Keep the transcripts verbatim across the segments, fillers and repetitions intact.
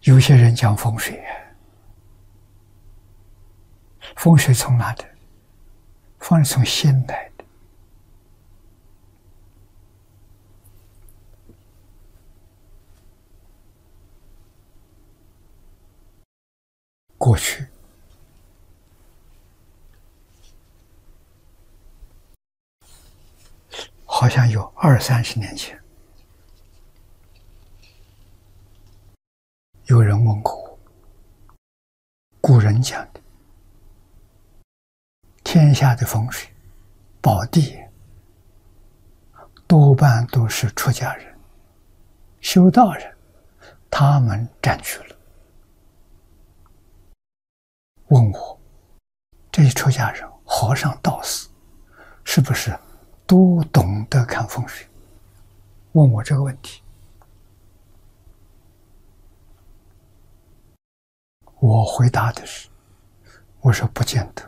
有些人讲风水，风水从哪里？风水从心来的。过去好像有二三十年前，有人问过我，古人讲的天下的风水宝地多半都是出家人、修道人，他们占据了。问我这些出家人、和尚、道士是不是都懂得看风水？问我这个问题，我回答的是，我说不见得。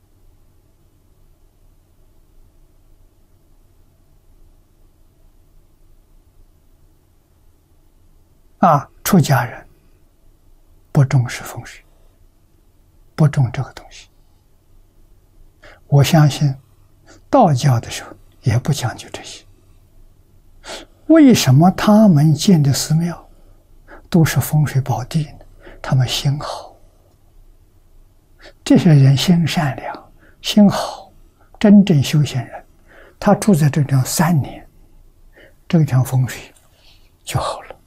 啊，出家人不重视风水，不重这个东西。我相信道教的时候也不讲究这些。为什么他们建的寺庙都是风水宝地呢？他们心好，这些人心善良，心好，真正修行人，他住在这地方三年，这个地方风水就好了。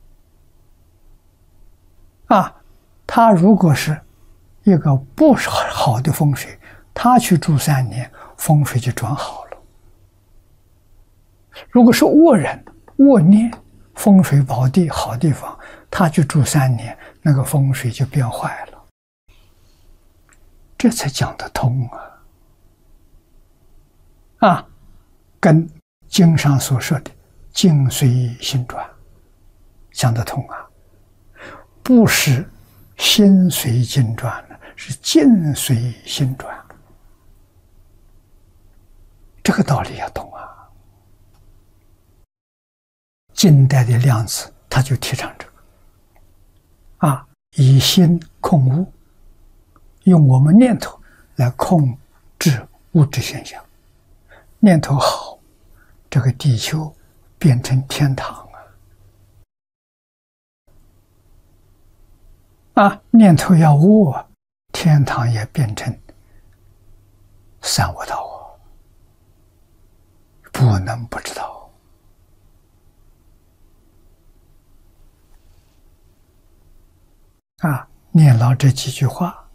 啊，他如果是一个不好的风水，他去住三年，风水就转好了。如果是恶人、恶念，风水宝地好地方，他去住三年，那个风水就变坏了。这才讲得通啊！啊，跟经上所说的“境随心转”讲得通啊！不是心随境转了，是境随心转。这个道理要懂啊！近代的量子他就提倡这个啊，以心控物，用我们念头来控制物质现象。念头好，这个地球变成天堂啊！啊，念头要恶，天堂也变成三恶道啊！不能不知道啊！念牢这几句话，